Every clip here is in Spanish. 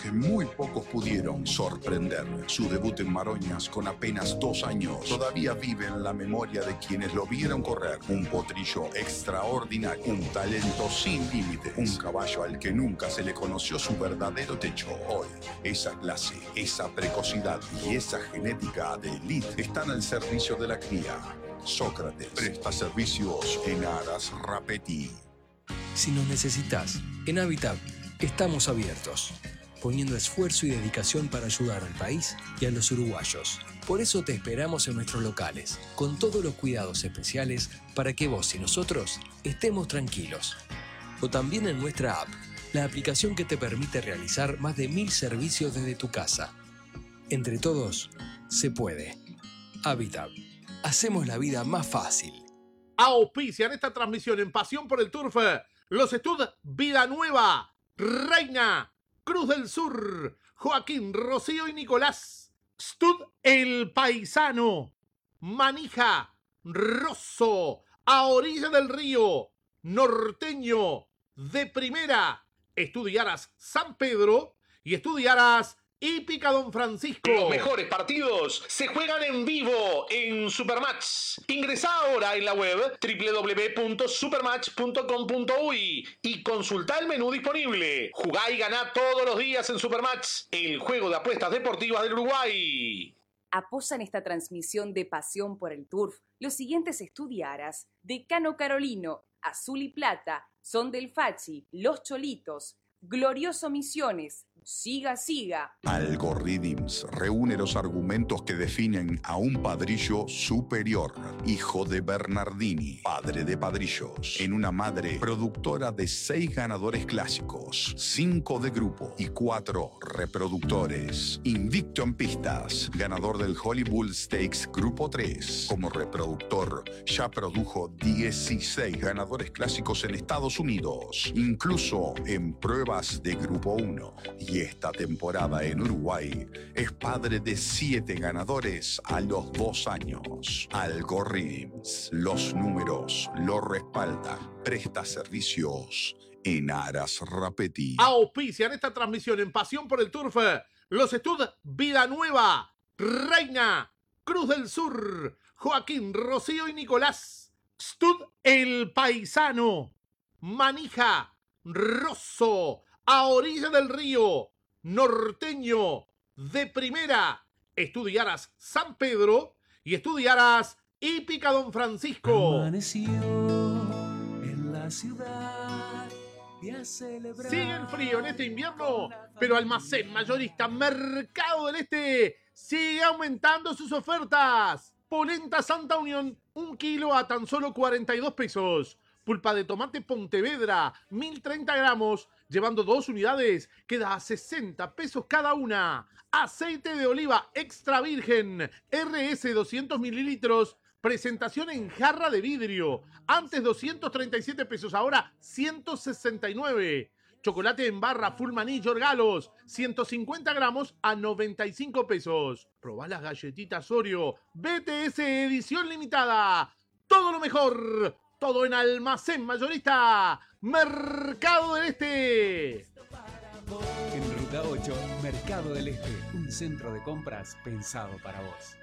que muy pocos pudieron sorprender. Su debut en Maroñas con apenas 2 años todavía vive en la memoria de quienes lo vieron correr. Un potrillo extraordinario, un talento sin límite, un caballo al que nunca se le conoció su verdadero techo. Hoy, esa clase, esa precocidad y esa genética de elite están al servicio de la cría. Sócrates presta servicios en Aras Rapetti. Si nos necesitas, en Habitat estamos abiertos, poniendo esfuerzo y dedicación para ayudar al país y a los uruguayos. Por eso te esperamos en nuestros locales, con todos los cuidados especiales para que vos y nosotros estemos tranquilos. O también en nuestra app, la aplicación que te permite realizar más de 1000 servicios desde tu casa. Entre todos, se puede. Habitat. Hacemos la vida más fácil. Auspician esta transmisión en Pasión por el Turf los Stud Vida Nueva, Reina, Cruz del Sur, Joaquín, Rocío y Nicolás. Stud El Paisano, Manija, Rosso, A Orilla del Río, Norteño, De Primera, Estudiaras San Pedro y Estudiaras Hípica Don Francisco. Los mejores partidos se juegan en vivo en Supermatch. Ingresá ahora en la web www.supermatch.com.uy y consultá el menú disponible. Jugá y ganá todos los días en Supermatch, el juego de apuestas deportivas del Uruguay. Apoyan esta transmisión de Pasión por el Turf los siguientes Estudiaras: Decano Carolino, Azul y Plata, Son del Fachi, Los Cholitos, Glorioso Misiones, Siga Siga. Algorithms reúne los argumentos que definen a un padrillo superior, hijo de Bernardini, padre de padrillos, en una madre productora de 6 ganadores clásicos, 5 de grupo y 4 reproductores. Invicto en pistas, ganador del Hollywood Stakes Grupo 3. Como reproductor, ya produjo 16 ganadores clásicos en Estados Unidos, incluso en pruebas de Grupo 1. Y esta temporada en Uruguay es padre de 7 ganadores a los 2 años. Algorithms, los números lo respaldan. Presta servicios en Aras Rapetti. Auspician esta transmisión en Pasión por el Turf los Stud Vida Nueva, Reina, Cruz del Sur, Joaquín, Rocío y Nicolás. Stud El Paisano, Manija, Rosso, A Orilla del Río, Norteño, De Primera, Estudiaras San Pedro y Estudiaras Hípica Don Francisco. Amaneció en la ciudad y a celebrar. Sigue el frío en este invierno, pero Almacén Mayorista Mercado del Este sigue aumentando sus ofertas. Polenta Santa Unión, 1 kilo a tan solo 42 pesos. Pulpa de tomate Pontevedra, 1030 gramos, llevando 2 unidades, queda a 60 pesos cada una. Aceite de oliva extra virgen, RS 200 mililitros, presentación en jarra de vidrio. Antes 237 pesos, ahora 169. Chocolate en barra Full Maní Yorgalos, 150 gramos a 95 pesos. Probá las galletitas Oreo, BTS edición limitada. Todo lo mejor. Todo en Almacén Mayorista Mercado del Este. En Ruta 8, Mercado del Este, un centro de compras pensado para vos.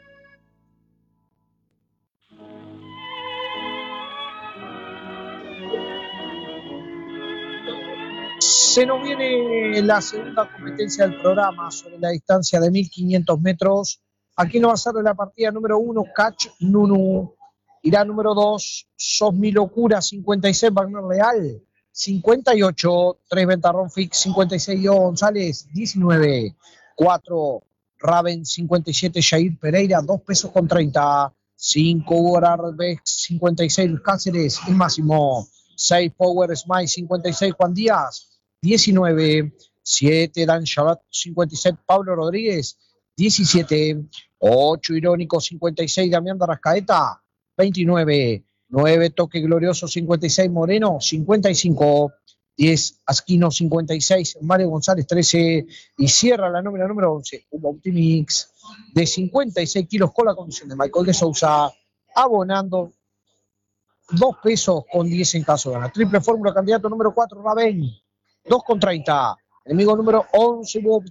Se nos viene la segunda competencia del programa sobre la distancia de 1500 metros. Aquí nos va a ser la partida número 1, Catch Nunu. Irá número 2, Sos Mi Locura, 56, Wagner Leal, 58, 3 Ventarrón Fix, 56, Diego González, 19, 4 Raven, 57, Jair Pereira, 2 pesos con 30, 5 Hugo Arbex, 56, Luis Cáceres, el máximo, 6 Power Smile, 56, Juan Díaz, 19, 7 Dan Shabat, 56, Pablo Rodríguez, 17, 8 Irónico, 56, Damián de Arrascaeta, 29, 9 Toque Glorioso, 56 Moreno, 55, 10 Asquino, 56 Mario González, 13 y cierra la nómina número 11 un Optimix de 56 kilos con la condición de Michael de Sousa, abonando 2 pesos con 10 en caso de ganar. Triple fórmula, candidato número 4 Raven, 2 con 30, enemigo número 11